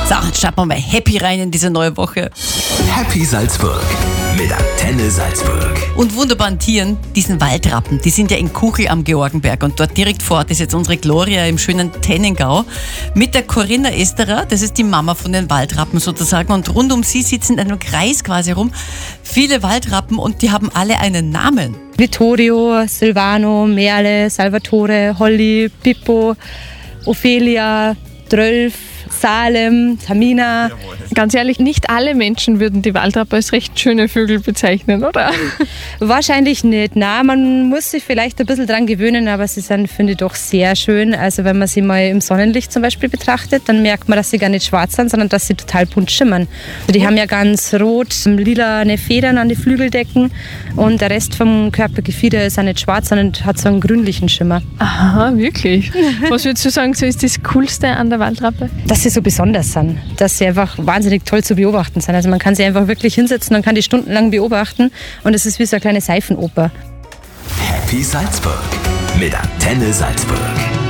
So, jetzt starten wir mal happy rein in diese neue Woche. Happy Salzburg mit Antenne Salzburg. Und wunderbaren Tieren, diesen Waldrappen, die sind ja in Kuchel am Georgenberg. Und dort direkt vor Ort ist jetzt unsere Gloria im schönen Tennengau mit der Corinna Esterer. Das ist die Mama von den Waldrappen sozusagen. Und rund um sie sitzen in einem Kreis quasi rum viele Waldrappen und die haben alle einen Namen. Vittorio, Silvano, Merle, Salvatore, Holly, Pippo, Ophelia, Drölf, Salem, Tamina. Ganz ehrlich, nicht alle Menschen würden die Waldrappe als recht schöne Vögel bezeichnen, oder? Wahrscheinlich nicht. Na, man muss sich vielleicht ein bisschen dran gewöhnen, aber sie sind, finde ich, doch sehr schön. Also wenn man sie mal im Sonnenlicht zum Beispiel betrachtet, dann merkt man, dass sie gar nicht schwarz sind, sondern dass sie total bunt schimmern. Also die haben ja ganz rot, lilane Federn an die Flügeldecken und der Rest vom Körpergefieder ist auch nicht schwarz, sondern hat so einen grünlichen Schimmer. Aha, wirklich? Was würdest du sagen, so ist das Coolste an der Waldrappe? Dass sie so besonders sind, dass sie einfach wahnsinnig toll zu beobachten sind. Also man kann sie einfach wirklich hinsetzen und kann die stundenlang beobachten und es ist wie so eine kleine Seifenoper. Happy Salzburg mit Antenne Salzburg.